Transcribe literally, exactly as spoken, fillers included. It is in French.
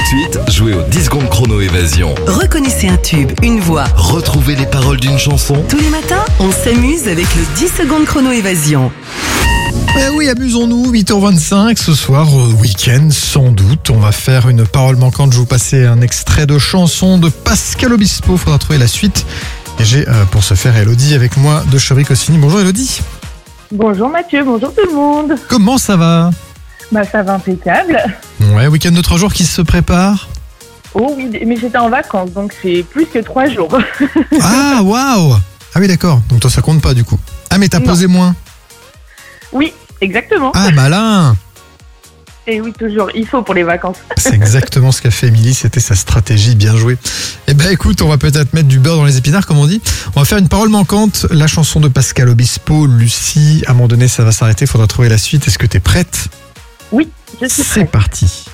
suite, jouez au dix secondes chrono évasion. Reconnaissez un tube, une voix. Retrouvez les paroles d'une chanson. Tous les matins, on s'amuse avec le dix secondes chrono évasion. Eh oui, amusons-nous, huit heures vingt-cinq, ce soir, au week-end, sans doute. On va faire une parole manquante. Je vais vous passer un extrait de chanson de Pascal Obispo. Il faudra trouver la suite. Et j'ai euh, pour ce faire Elodie avec moi de Chevry-Cossini. Bonjour Elodie. Bonjour Mathieu, bonjour tout le monde. Comment ça va? Bah ça va impeccable. Ouais, week-end de trois jours qui se prépare. Oh oui, mais j'étais en vacances, donc c'est plus que trois jours. Ah, waouh. Ah oui, d'accord. Donc toi, ça compte pas du coup. Ah, mais t'as Non. posé moins. Oui, exactement. Ah, malin. Et oui, toujours, il faut pour les vacances. C'est exactement ce qu'a fait Émilie, c'était sa stratégie, bien joué. Eh ben écoute, on va peut-être mettre du beurre dans les épinards, comme on dit. On va faire une parole manquante, la chanson de Pascal Obispo, Lucie. À un moment donné, ça va s'arrêter, il faudra trouver la suite. Est-ce que t'es prête? Oui, je suis C'est prête. parti.